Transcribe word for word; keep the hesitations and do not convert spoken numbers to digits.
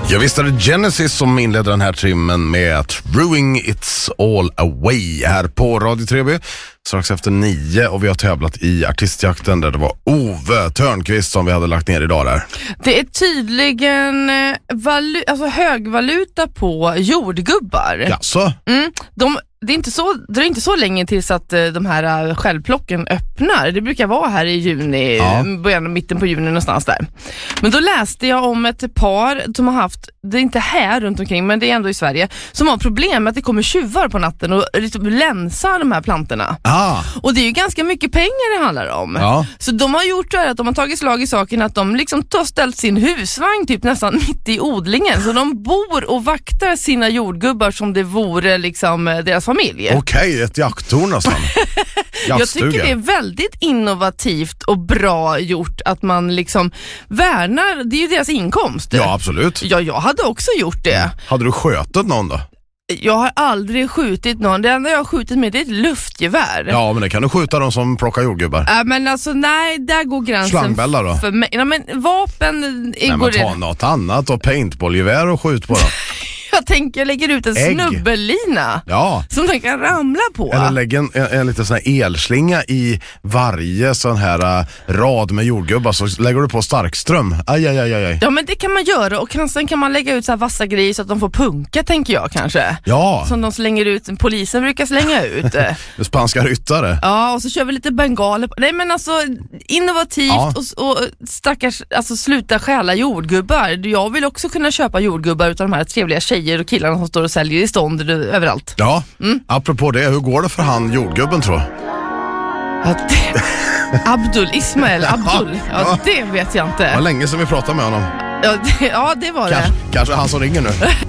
Jag visste det Genesis som inledde den här trimmen med Throwing It's All Away här på Radio tre B strax efter nio, och vi har tävlat i artistjakten där det var Ove Törnqvist som vi hade lagt ner idag där. Det är tydligen valu- alltså högvaluta på jordgubbar. Jaså? Mm, de Det är inte så, det är inte så länge tills att uh, de här uh, självplocken öppnar. Det brukar vara här i juni, ja. början, mitten på juni någonstans där. Men då läste jag om ett par som har haft, det är inte här runt omkring men det är ändå i Sverige, som har problem med att det kommer tjuvar på natten och liksom länsar de här plantorna. Ah. Och det är ju ganska mycket pengar det handlar om. Ja. Så de har gjort det att de har tagit slag i saken att de liksom har ställt sin husvagn typ nästan mitt i odlingen. Så de bor och vaktar sina jordgubbar som det vore liksom deras familj. Okej, ett jakttorn nästan. Jag tycker det är väldigt innovativt och bra gjort att man liksom värnar, det är ju deras inkomst. Ja, absolut. Ja, jag hade också gjort det. Mm. Hade du skötat någon då? Jag har aldrig skjutit någon. Det enda jag har skjutit med det är ett luftgevär. Ja, men det kan du skjuta de som plockar jordgubbar. Ja, men alltså nej, där går gränsen. Slangbällar då? För mig. Ja, men vapen nej, men ta något annat och paintballgevär och skjut på dem. Jag tänker jag lägger ut en Ägg. snubbellina ja. som den kan ramla på. Eller lägg en, en, en liten sån här elslinga i varje sån här uh, rad med jordgubbar, så lägger du på starkström. Aj, aj, aj, aj. Ja, men det kan man göra, och sen kan man lägga ut så här vassa grejer så att de får punka, tänker jag kanske. Ja. Som de slänger ut, polisen brukar slänga ut. Spanska ryttare. Ja, och så kör vi lite bengaler på. Nej, men alltså innovativt ja. och, och stackars, alltså sluta stjäla jordgubbar. Jag vill också kunna köpa jordgubbar utav de här trevliga tjejer och killarna som står och säljer i stånd överallt. Ja, mm. apropå det, hur går det för han jordgubben tror ja, det... Abdul, Ismail, Abdul. Ja, ja, det vet jag inte. Det var länge sedan vi pratade med honom. Ja, det, ja, det var kanske, det. Kanske han som ringer nu.